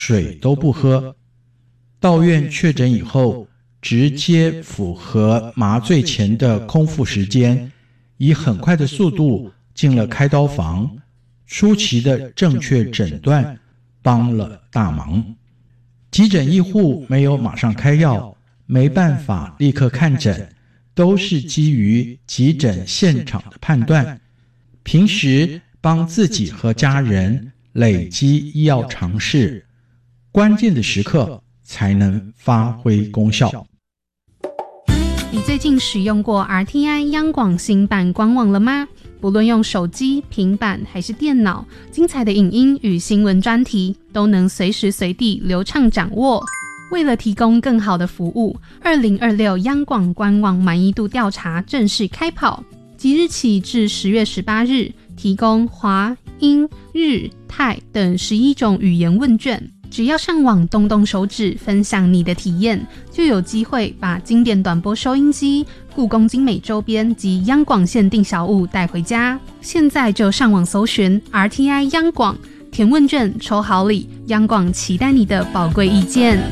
水都不喝。到院确诊以后，直接符合麻醉前的空腹时间，以很快的速度进了开刀房，初期的正确诊断帮了大忙。急诊医护没有马上开药，没办法立刻看诊，都是基于急诊现场的判断，平时帮自己和家人累积医药常识，关键的时刻才能发挥功效。 你最近使用过 RTI 央广新版官网了吗？不论用手机、平板还是电脑，精彩的影音与新闻专题都能随时随地流畅掌握。为了提供更好的服务，2026央广官网满意度调查正式开跑，即日起至10月18日，提供华、英、日、泰等11种语言问卷。只要上网动动手指分享你的体验，就有机会把经典短波收音机、故宫精美周边及央广限定小物带回家。现在就上网搜寻 RTI 央广，填问卷抽好礼，央广期待你的宝贵意见。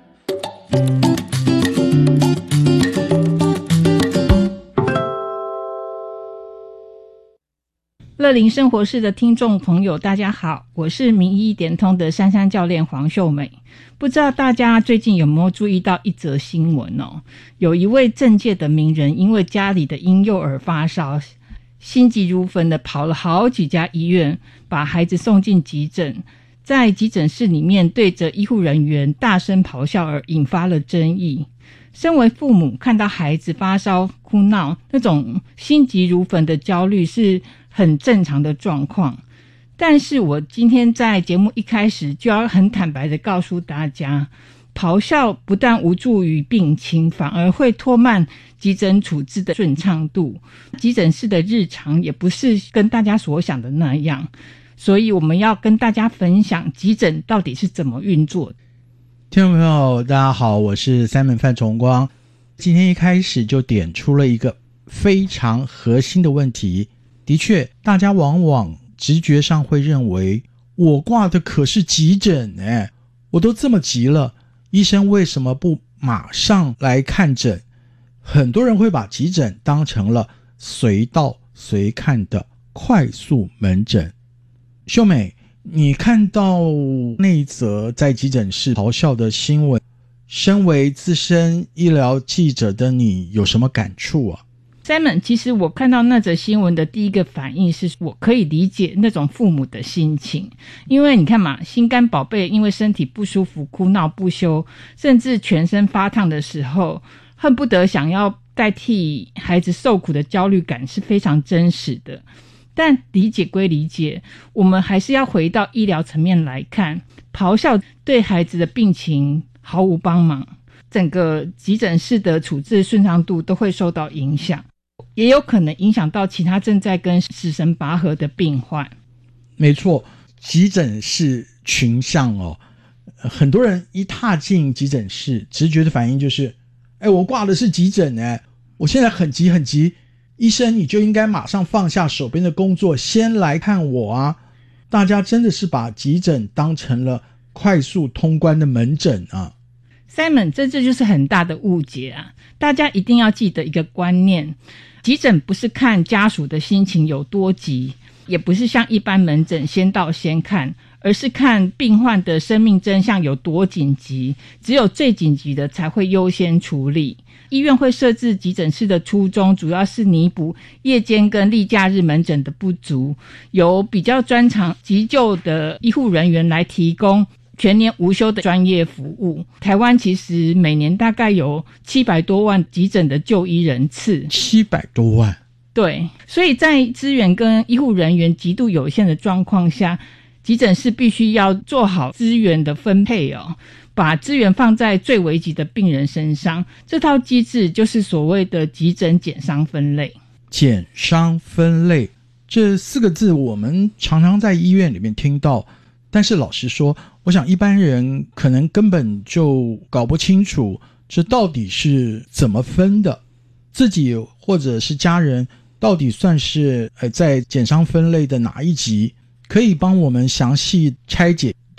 乐龄生活室的听众朋友大家好，我是名医点通的珊珊教练黄秀美。不知道大家最近有没有注意到一则新闻哦？有一位政界的名人因为家里的婴幼儿发烧，心急如焚的跑了好几家医院，把孩子送进急诊，在急诊室里面对着医护人员大声咆哮，而引发了争议。身为父母，看到孩子发烧哭闹，那种心急如焚的焦虑是很正常的状况。但是我今天在节目一开始就要很坦白的告诉大家，咆哮不但无助于病情，反而会拖慢急诊处置的顺畅度。急诊室的日常也不是跟大家所想的那样，所以我们要跟大家分享急诊到底是怎么运作的。 听众朋友大家好，我是Simon范崇光。今天一开始就点出了一个非常核心的问题，的确大家往往直觉上会认为，我挂的可是急诊我都这么急了，医生为什么不马上来看诊？很多人会把急诊当成了随到随看的快速门诊。秀美，你看到那一则在急诊室咆哮的新闻，身为资深医疗记者的你有什么感触啊？ Simon， 其实我看到那则新闻的第一个反应是，我可以理解那种父母的心情。因为你看嘛，心肝宝贝因为身体不舒服哭闹不休，甚至全身发烫的时候，恨不得想要代替孩子受苦的焦虑感是非常真实的。但理解归理解，我们还是要回到医疗层面来看，咆哮对孩子的病情毫无帮忙，整个急诊室的处置顺畅度都会受到影响，也有可能影响到其他正在跟死神拔河的病患。 没错，急诊室群像很多人一踏进急诊室，直觉的反应就是我挂的是急诊我现在很急很急，医生你就应该马上放下手边的工作，先来看我啊。大家真的是把急诊当成了快速通关的门诊啊。 Simon， 这就是很大的误解啊！大家一定要记得一个观念，急诊不是看家属的心情有多急，也不是像一般门诊先到先看，而是看病患的生命真相有多紧急，只有最紧急的才会优先处理。医院会设置急诊室的初衷，主要是弥补夜间跟例假日门诊的不足，由比较专长急救的医护人员来提供全年无休的专业服务。台湾其实每年大概有700多万急诊的就医人次 ，700多万。 对，所以在资源跟医护人员极度有限的状况下，急诊室必须要做好资源的分配把资源放在最危急的病人身上。这套机制就是所谓的急诊减伤分类。 减伤分类这4个字我们常常在医院里面听到，但是老实说，我想一般人可能根本就搞不清楚这到底是怎么分的，自己或者是家人到底算是在减伤分类的哪一级，可以帮我们详细拆解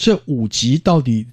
这5集到底